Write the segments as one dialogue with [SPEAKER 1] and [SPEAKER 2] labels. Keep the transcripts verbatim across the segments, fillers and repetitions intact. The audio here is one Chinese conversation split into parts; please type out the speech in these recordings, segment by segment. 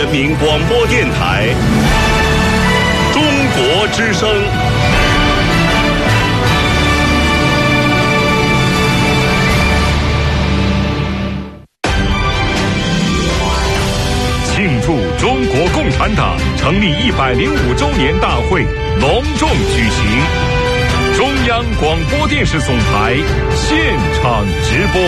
[SPEAKER 1] 人民广播电台中国之声。庆祝中国共产党成立一百零五周年大会隆重举行，中央广播电视总台现场直播。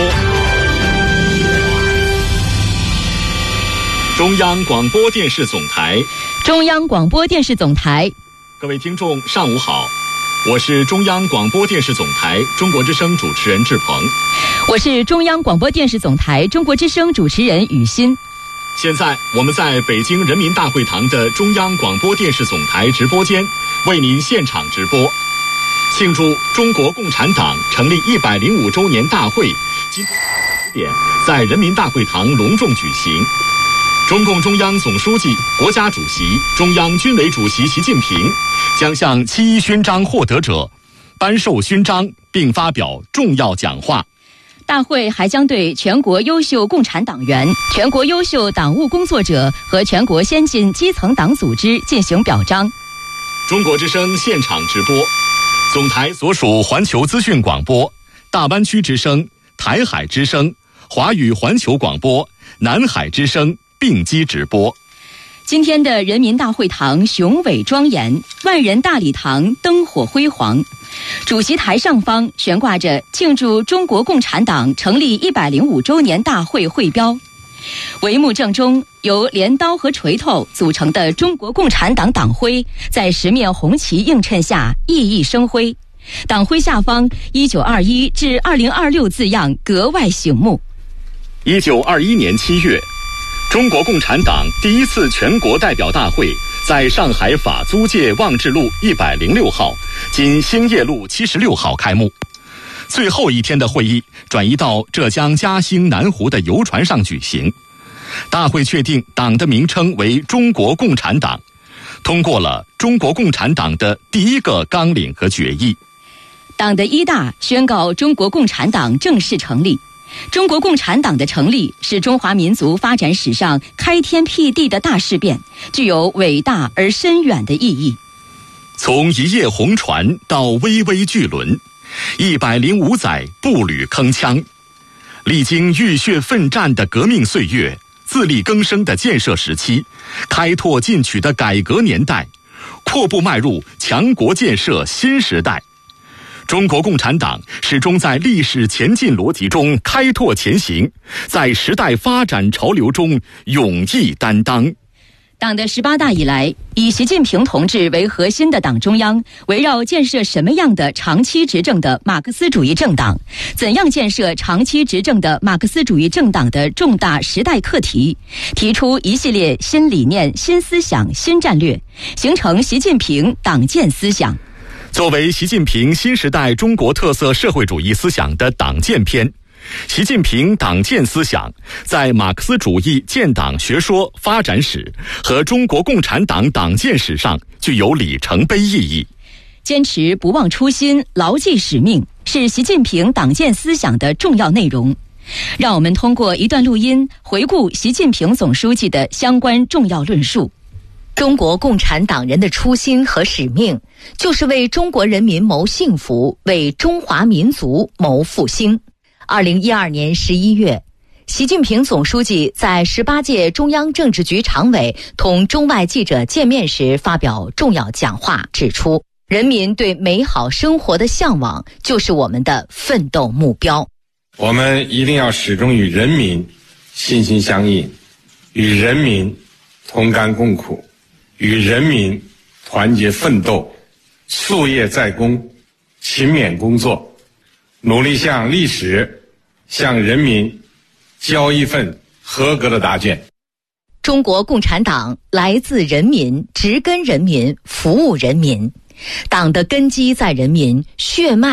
[SPEAKER 2] 中央广播电视总台，
[SPEAKER 3] 中央广播电视总台，
[SPEAKER 2] 各位听众，上午好，我是中央广播电视总台中国之声主持人志鹏，
[SPEAKER 3] 我是中央广播电视总台中国之声主持人雨欣。
[SPEAKER 2] 现在我们在北京人民大会堂的中央广播电视总台直播间为您现场直播，庆祝中国共产党成立一百零五周年大会今天十点在人民大会堂隆重举行。中共中央总书记、国家主席、中央军委主席习近平将向七一勋章获得者颁授勋章并发表重要讲话。
[SPEAKER 3] 大会还将对全国优秀共产党员、全国优秀党务工作者和全国先进基层党组织进行表彰。
[SPEAKER 2] 中国之声现场直播，总台所属环球资讯广播、大湾区之声、台海之声、华语环球广播、南海之声并机直播。
[SPEAKER 3] 今天的人民大会堂雄伟庄严，万人大礼堂灯火辉煌。主席台上方悬挂着庆祝中国共产党成立一百零五周年大会会标。帷幕正中，由镰刀和锤头组成的中国共产党党徽在十面红旗映衬下熠熠生辉。党徽下方一九二一至二零二六字样格外醒目。
[SPEAKER 2] 一九二一年七月，中国共产党第一次全国代表大会在上海法租界望志路一百零六号，今兴业路七十六号开幕。最后一天的会议转移到浙江嘉兴南湖的游船上举行。大会确定党的名称为中国共产党，通过了中国共产党的第一个纲领和决议。
[SPEAKER 3] 党的一大宣告中国共产党正式成立。中国共产党的成立是中华民族发展史上开天辟地的大事变，具有伟大而深远的意义。
[SPEAKER 2] 从一叶红船到巍巍巨轮，一百零五载步履铿锵，历经浴血奋战的革命岁月，自力更生的建设时期，开拓进取的改革年代，阔步迈入强国建设新时代。中国共产党始终在历史前进逻辑中开拓前行，在时代发展潮流中勇毅担当。
[SPEAKER 3] 党的十八大以来，以习近平同志为核心的党中央，围绕建设什么样的长期执政的马克思主义政党，怎样建设长期执政的马克思主义政党的重大时代课题，提出一系列新理念、新思想、新战略，形成习近平党建思想。
[SPEAKER 2] 作为习近平新时代中国特色社会主义思想的党建篇，习近平党建思想在马克思主义建党学说发展史和中国共产党党建史上具有里程碑意义。
[SPEAKER 3] 坚持不忘初心，牢记使命，是习近平党建思想的重要内容。让我们通过一段录音回顾习近平总书记的相关重要论述。
[SPEAKER 4] 中国共产党人的初心和使命，就是为中国人民谋幸福，为中华民族谋复兴。二零一二年十一月，习近平总书记在十八届中央政治局常委同中外记者见面时发表重要讲话，指出人民对美好生活的向往就是我们的奋斗目标。
[SPEAKER 5] 我们一定要始终与人民心心相印，与人民同甘共苦，与人民团结奋斗，夙夜在公，勤勉工作，努力向历史、向人民交一份合格的答卷。
[SPEAKER 4] 中国共产党来自人民，植根人民，服务人民。党的根基在人民，血脉